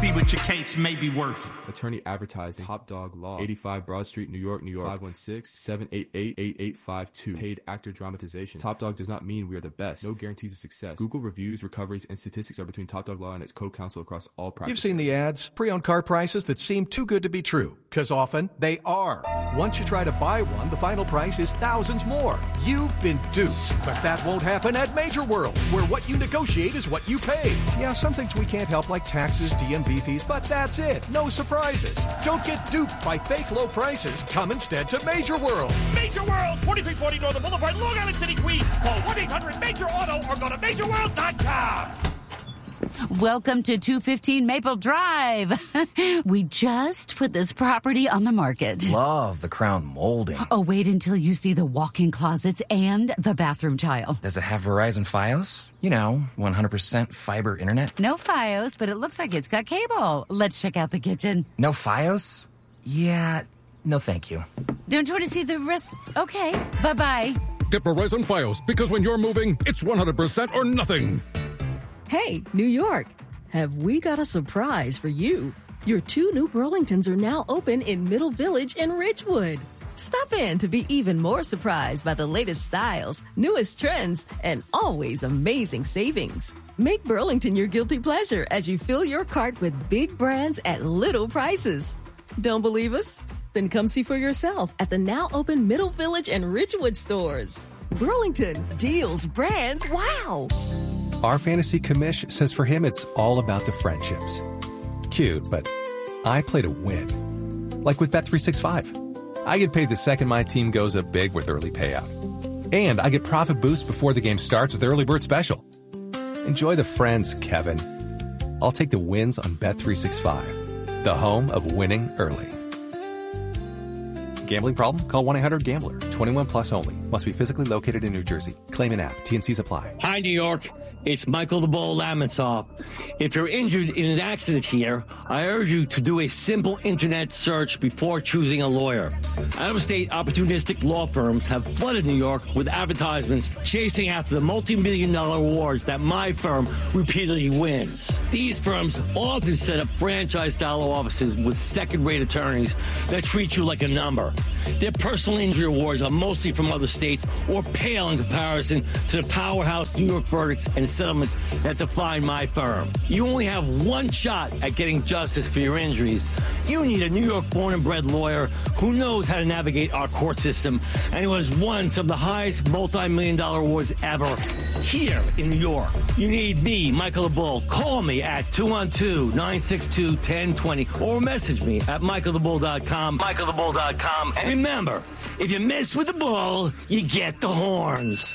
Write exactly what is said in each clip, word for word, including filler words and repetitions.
see what your case may be worth. Attorney Advertising, Top Dog Law, eighty-five Broad Street, New York, New York, five one six, seven eight eight, eight eight five two. Paid actor dramatization. Top Dog does not mean we are the best. No guarantees of success. Google reviews, recoveries, and statistics are between Top Dog Law and its co-counsel across all practice. You've seen the ads, pre-owned car prices that seem too good to be true, because often they are. Once you try to buy one, the final price is thousands more. You've been duped. But that won't happen at Major World, where what you negotiate is what you pay. Yeah, some things we can't help, like taxes, D M V fees, but that's it. No surprises. Don't get duped by fake low prices. Come instead to Major World. Major World, forty-three forty Northern Boulevard, Long Island City, Queens. Call one eight hundred major auto or go to major world dot com. Welcome to two fifteen Maple Drive. We just put this property on the market. Love the crown molding. Oh, wait until you see the walk-in closets and the bathroom tile. Does it have Verizon Fios? You know, one hundred percent fiber internet? No Fios, but it looks like it's got cable. Let's check out the kitchen. No Fios? Yeah, no thank you. Don't you want to see the rest? Okay, bye-bye. Get Verizon Fios, because when you're moving, it's one hundred percent or nothing. Hey, New York, have we got a surprise for you? Your two new Burlingtons are now open in Middle Village and Ridgewood. Stop in to be even more surprised by the latest styles, newest trends, and always amazing savings. Make Burlington your guilty pleasure as you fill your cart with big brands at little prices. Don't believe us? Then come see for yourself at the now open Middle Village and Ridgewood stores. Burlington, deals, brands, wow! Our fantasy commish says for him it's all about the friendships. Cute, but I play to win. Like with Bet three sixty-five. I get paid the second my team goes up big with early payout. And I get profit boost before the game starts with Early Bird Special. Enjoy the friends, Kevin. I'll take the wins on Bet three sixty-five, the home of winning early. Gambling problem? Call one eight hundred gambler. twenty-one plus only. Must be physically located in New Jersey. Claim an app. T and Cs apply. Hi, New York. It's Michael the Bull Lamonsoff. If you're injured in an accident here, I urge you to do a simple internet search before choosing a lawyer. Out-of-state opportunistic law firms have flooded New York with advertisements chasing after the multi-million dollar awards that my firm repeatedly wins. These firms often set up franchise-style offices with second-rate attorneys that treat you like a number. Their personal injury awards are mostly from other states or pale in comparison to the powerhouse New York verdicts and settlements that define my firm. You only have one shot at getting justice for your injuries. You need a New York born and bred lawyer who knows how to navigate our court system and who has won some of the highest multi-million dollar awards ever here in New York. You need me, Michael the Bull. Call me at two one two, nine six two, one zero two zero or message me at michael the bull dot com, michael the bull dot com. And remember, if you mess with the bull, you get the horns.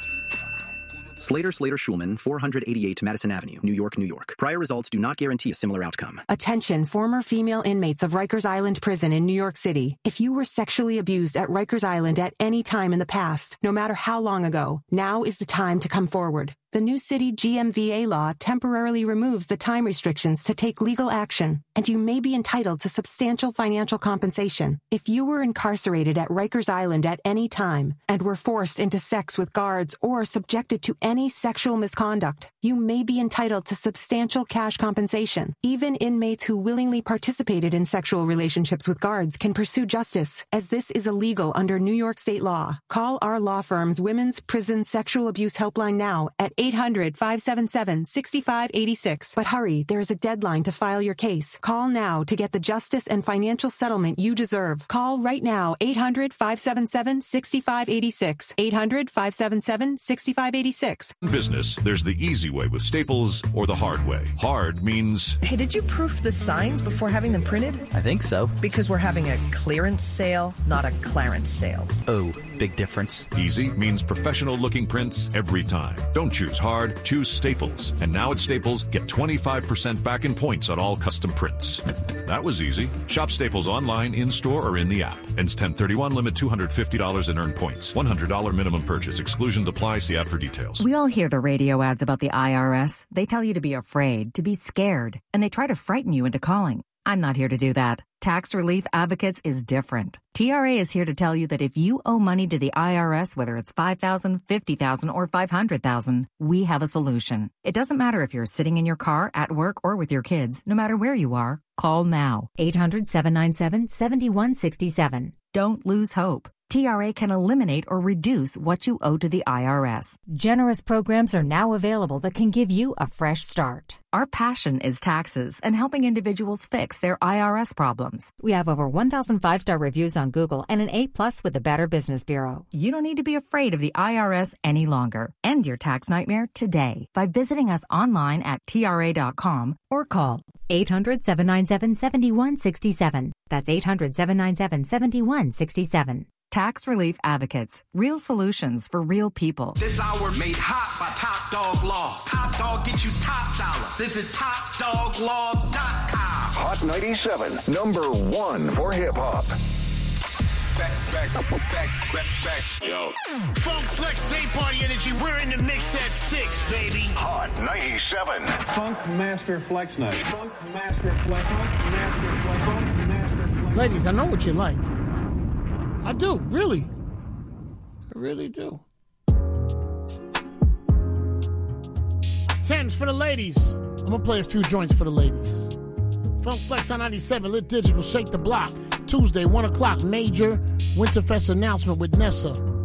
Slater, Slater, Schulman, four eighty-eight Madison Avenue, New York, New York. Prior results do not guarantee a similar outcome. Attention, former female inmates of Rikers Island Prison in New York City. If you were sexually abused at Rikers Island at any time in the past, no matter how long ago, now is the time to come forward. The new city G M V A law temporarily removes the time restrictions to take legal action, and you may be entitled to substantial financial compensation. If you were incarcerated at Rikers Island at any time and were forced into sex with guards or subjected to any sexual misconduct, you may be entitled to substantial cash compensation. Even inmates who willingly participated in sexual relationships with guards can pursue justice, as this is illegal under New York state law. Call our law firm's Women's Prison Sexual Abuse Helpline now at eight hundred, five seven seven, six five eight six. But hurry, there is a deadline to file your case. Call now to get the justice and financial settlement you deserve. Call right now, eight hundred, five seven seven, six five eight six. eight hundred, five seven seven, six five eight six. Business, there's the easy way with Staples or the hard way. Hard means... Hey, did you proof the signs before having them printed? I think so. Because we're having a clearance sale, not a Clarence sale. Oh, big difference. Easy means professional-looking prints every time. Don't choose hard, choose Staples. And now at Staples, get twenty-five percent back in points on all custom prints. That was easy. Shop Staples online, in-store, or in the app. Ends ten thirty-one, limit two hundred fifty dollars in earned points. one hundred dollars minimum purchase. Exclusion apply. See ad for details. We all hear the radio ads about the I R S. They tell you to be afraid, to be scared, and they try to frighten you into calling. I'm not here to do that. Tax Relief Advocates is different. T R A is here to tell you that if you owe money to the I R S, whether it's five thousand dollars, fifty thousand dollars, or five hundred thousand dollars, we have a solution. It doesn't matter if you're sitting in your car, at work, or with your kids. No matter where you are, call now. eight hundred, seven nine seven, seven one six seven. Don't lose hope. T R A can eliminate or reduce what you owe to the I R S. Generous programs are now available that can give you a fresh start. Our passion is taxes and helping individuals fix their I R S problems. We have over one thousand five-star reviews on Google and an A plus with the Better Business Bureau. You don't need to be afraid of the I R S any longer. End your tax nightmare today by visiting us online at T R A dot com or call eight hundred, seven nine seven, seven one six seven. That's eight hundred, seven nine seven, seven one six seven. Tax Relief Advocates. Real solutions for real people. This hour made hot by Top Dog Law. Top Dog gets you top dollar. Visit top dog law dot com. Hot ninety-seven, number one for hip hop. Back, back, back, back, back. Yo. Funk Flex Day Party Energy. We're in the mix at six, baby. Hot ninety-seven. Funk Master Flex Night. Funk Master Flex. Funk Master Flex. Funk Master Flex. Ladies, I know what you like. I do, really. I really do. Tens for the ladies. I'm going to play a few joints for the ladies. Funk Flex on ninety-seven, Lit Digital, Shake the Block. Tuesday, one o'clock, major Winterfest announcement with Nessa.